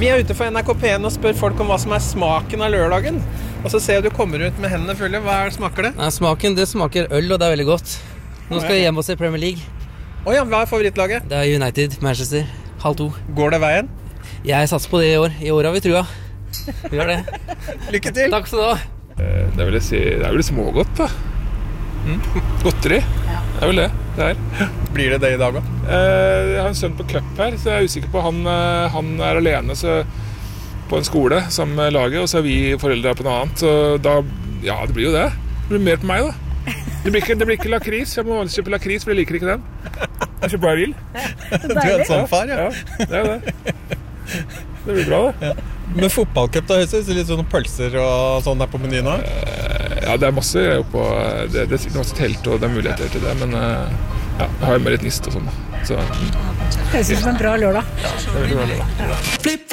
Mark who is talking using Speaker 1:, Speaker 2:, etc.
Speaker 1: Vi ute for NRK1 og spør folk om hva som smaken av lørdagen. Og så ser jeg du kommer ut med hendene fulle. Hva smaker det?
Speaker 2: Nei, smaken, det smaker øl, og det veldig godt. Nå skal jeg hjem og se Premier League.
Speaker 1: Ja, hva favorittlaget?
Speaker 2: Det United, Manchester, 1:30.
Speaker 1: Går det veien?
Speaker 2: Jeg satser på det i år. I år har vi trua. Vi gjør det.
Speaker 1: Lykke til!
Speaker 2: Takk skal du ha.
Speaker 3: Det vil jeg si, det vel smågodt da. Godteri. Det vel det.
Speaker 1: Blir det i dag også?
Speaker 3: Jeg har en sønn på cup her, så jeg usikker på. Han alene på en skole sammen med laget, og så vi foreldre på noe annet. Så da, ja, det blir jo det. Det blir mer på meg da. Det blir ikke lakris. Jeg må kjøpe lakris, for jeg liker ikke den. Jeg kjøper hva jeg vil.
Speaker 1: Du en sånn far, ja.
Speaker 3: Det det. Det blir bra da.
Speaker 1: Ja. Med fotballcup da, høres det litt sånne pølser og sånn der på menyen nå?
Speaker 3: Ja, det masse oppå. Det sikkert masse telt og det muligheter til det, men ja, jeg har med litt list og sånn da. Så,
Speaker 4: høres ut som en bra lørdag.
Speaker 3: Ja, det er veldig bra lørdag.